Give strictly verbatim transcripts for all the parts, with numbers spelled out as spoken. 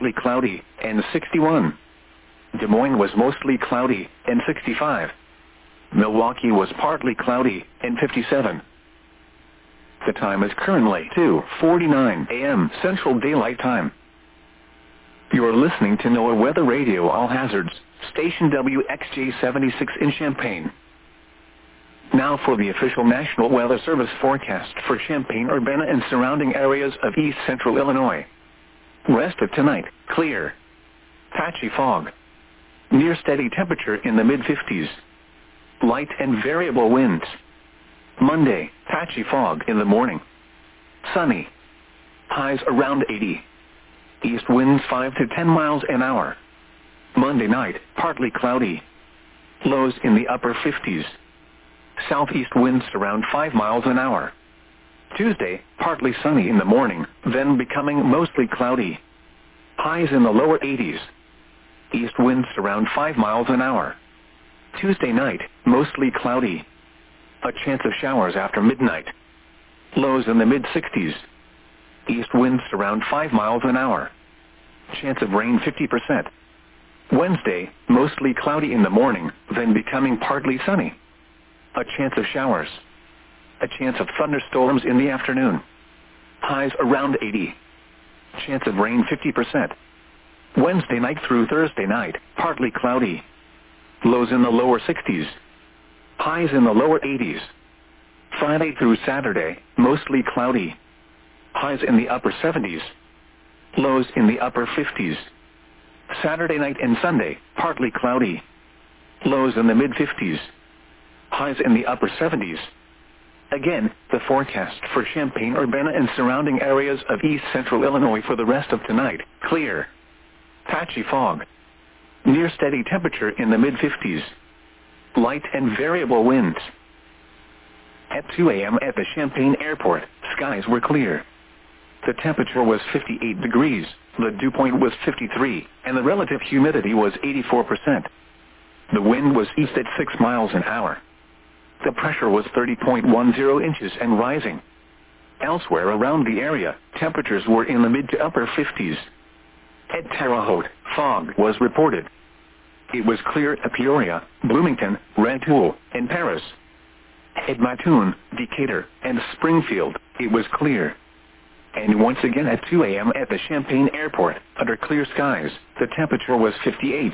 partly cloudy, and sixty-one. Des Moines was mostly cloudy, and sixty-five. Milwaukee was partly cloudy, and fifty-seven. The time is currently two forty-nine a m Central Daylight Time. You are listening to NOAA Weather Radio All Hazards, station W X J seventy-six in Champaign. Now for the official National Weather Service forecast for Champaign-Urbana and surrounding areas of east central Illinois. Rest of tonight, clear. Patchy fog. Near steady temperature in the mid fifties. Light and variable winds. Monday, patchy fog in the morning. Sunny. Highs around eighty. East winds five to ten miles an hour. Monday night, partly cloudy. Lows in the upper fifties. Southeast winds around five miles an hour. Tuesday, partly sunny in the morning, then becoming mostly cloudy. Highs in the lower eighties. East winds around five miles an hour. Tuesday night, mostly cloudy. A chance of showers after midnight. Lows in the mid sixties. East winds around five miles an hour. Chance of rain fifty percent. Wednesday, mostly cloudy in the morning, then becoming partly sunny. A chance of showers. A chance of thunderstorms in the afternoon. Highs around eighty. Chance of rain fifty percent. Wednesday night through Thursday night, partly cloudy. Lows in the lower sixties. Highs in the lower eighties. Friday through Saturday, mostly cloudy. Highs in the upper seventies. Lows in the upper fifties. Saturday night and Sunday, partly cloudy. Lows in the mid fifties. Highs in the upper seventies. Again, the forecast for Champaign-Urbana and surrounding areas of east central Illinois for the rest of tonight, clear. Patchy fog. Near steady temperature in the mid fifties. Light and variable winds. At two a m at the Champaign Airport, skies were clear. The temperature was fifty-eight degrees, the dew point was fifty-three, and the relative humidity was eighty-four percent. The wind was east at six miles an hour. The pressure was thirty point one zero inches and rising. Elsewhere around the area, temperatures were in the mid to upper fifties. At Terre Haute, fog was reported. It was clear at Peoria, Bloomington, Rantoul, and Paris. At Mattoon, Decatur, and Springfield, it was clear. And once again at two a m at the Champaign Airport, under clear skies, the temperature was fifty-eight.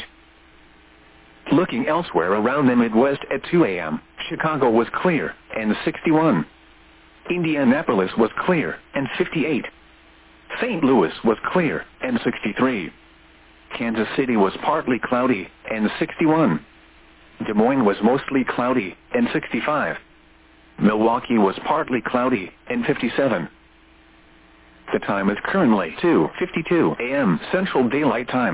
Looking elsewhere around the Midwest at two a m, Chicago was clear, and sixty-one. Indianapolis was clear, and fifty-eight. Saint Louis was clear, and sixty-three. Kansas City was partly cloudy, and sixty-one. Des Moines was mostly cloudy, and sixty-five. Milwaukee was partly cloudy, and fifty-seven. The time is currently two fifty-two a m Central Daylight Time.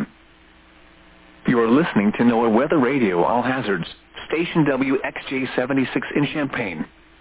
You are listening to NOAA Weather Radio All Hazards, station W X J seventy-six in Champaign.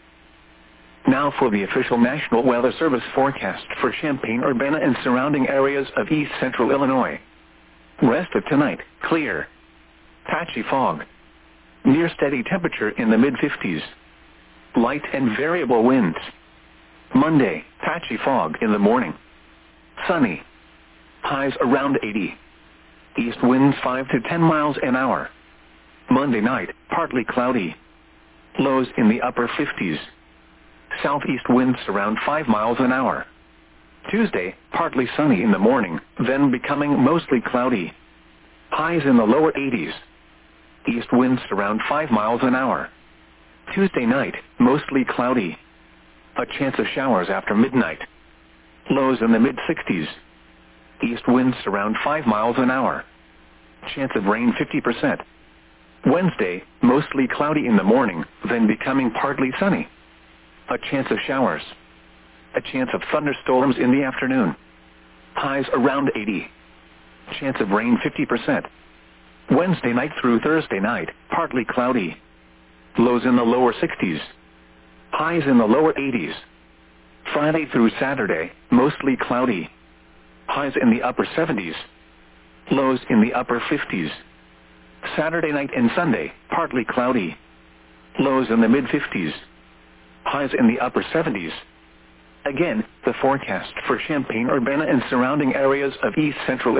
Now for the official National Weather Service forecast for Champaign-Urbana and surrounding areas of east central Illinois. Rest of tonight, clear. Patchy fog. Near steady temperature in the mid fifties. Light and variable winds. Monday, patchy fog in the morning. Sunny. Highs around eighty. East winds five to ten miles an hour. Monday night, partly cloudy. Lows in the upper fifties. Southeast winds around five miles an hour. Tuesday, partly sunny in the morning, then becoming mostly cloudy. Highs in the lower eighties. East winds around five miles an hour. Tuesday night, mostly cloudy. A chance of showers after midnight. Lows in the mid sixties. East winds around five miles an hour. Chance of rain fifty percent. Wednesday, mostly cloudy in the morning, then becoming partly sunny. A chance of showers. A chance of thunderstorms in the afternoon. Highs around eighty. Chance of rain fifty percent. Wednesday night through Thursday night, partly cloudy. Lows in the lower sixties. Highs in the lower eighties. Friday through Saturday, mostly cloudy. Highs in the upper seventies. Lows in the upper fifties. Saturday night and Sunday, partly cloudy. Lows in the mid fifties. Highs in the upper seventies. Again, the forecast for Champaign-Urbana and surrounding areas of east central